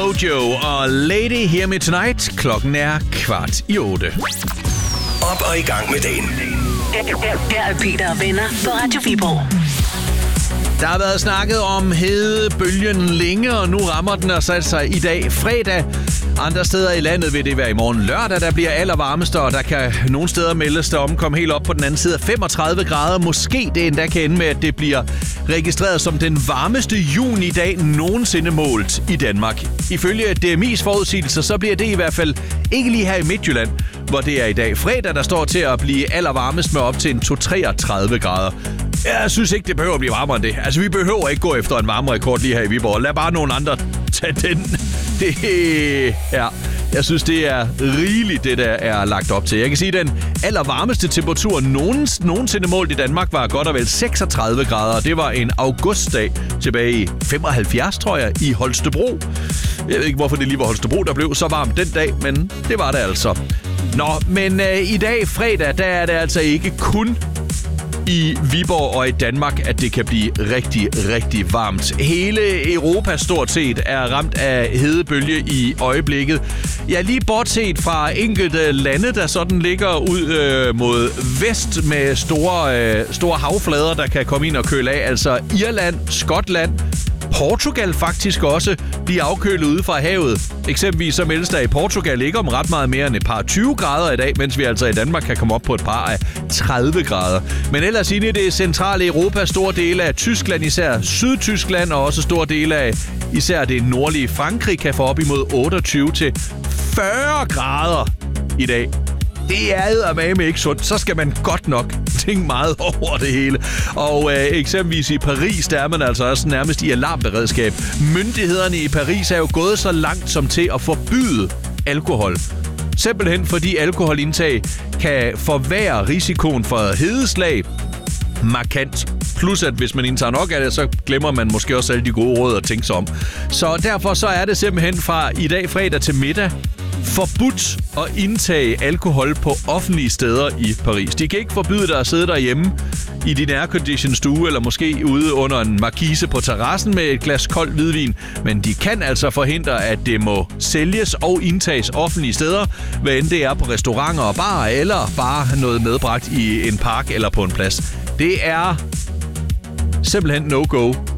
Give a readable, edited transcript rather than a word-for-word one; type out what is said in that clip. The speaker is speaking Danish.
Mojo og Lady Hear Me Tonight. Klokken er 7:15. Op og i gang med dagen. Her er Peter og venner på Radio Viborg. Der har været snakket om hedebølgen længe, og nu rammer den og sat sig i dag fredag. Andre steder i landet vil det være i morgen lørdag, der bliver allervarmest, og der kan nogle steder meldes der om komme helt op på den anden side af 35 grader. Måske det endda kan ende med, at det bliver registreret som den varmeste junidag nogensinde målt i Danmark. Ifølge DMI's forudsigelser, så bliver det i hvert fald ikke lige her i Midtjylland, hvor det er i dag fredag, der står til at blive allervarmest med op til en 33 grader. Jeg synes ikke, det behøver at blive varmere end det. Altså, vi behøver ikke gå efter en varmerekord lige her i Viborg. Lad bare nogle andre tage den. Jeg synes, det er rigeligt, det der er lagt op til. Jeg kan sige, at den allervarmeste temperatur nogensinde målt i Danmark var godt og vel 36 grader. Det var en augustdag tilbage i 75, tror jeg, i Holstebro. Jeg ved ikke, hvorfor det lige var Holstebro, der blev så varmt den dag, men det var det altså. Nå, men i dag, fredag, der er det altså ikke kun i Viborg og i Danmark, at det kan blive rigtig, rigtig varmt. Hele Europa stort set er ramt af hedebølge i øjeblikket. Ja, lige bortset fra enkelte lande, der sådan ligger ud mod vest med store havflader, der kan komme ind og køle af. Altså Irland, Skotland, Portugal faktisk også bliver afkølet ude fra havet. Eksempelvis så meldes der i Portugal ikke om ret meget mere end et par 20 grader i dag, mens vi altså i Danmark kan komme op på et par af 30 grader. Men ellers inde i det centrale Europa, store dele af Tyskland, især Sydtyskland og også store dele af især det nordlige Frankrig kan få op imod 28 til 40 grader i dag. Det er eddermame ikke sundt. Så skal man godt nok tænke meget over det hele. Og eksempelvis i Paris, der er man altså også nærmest i alarmberedskab. Myndighederne i Paris er jo gået så langt som til at forbyde alkohol. Simpelthen fordi alkoholindtag kan forværre risikoen for hedeslag markant. Plus at hvis man indtager nok af det, så glemmer man måske også alle de gode råd at tænke sig om. Så derfor så er det simpelthen fra i dag fredag til middag forbudt at indtage alkohol på offentlige steder i Paris. De kan ikke forbyde dig at sidde derhjemme i din aircondition stue, eller måske ude under en markise på terrassen med et glas kold hvidvin, men de kan altså forhindre, at det må sælges og indtages offentlige steder, hvad end det er på restauranter og barer, eller bare noget medbragt i en park eller på en plads. Det er simpelthen no-go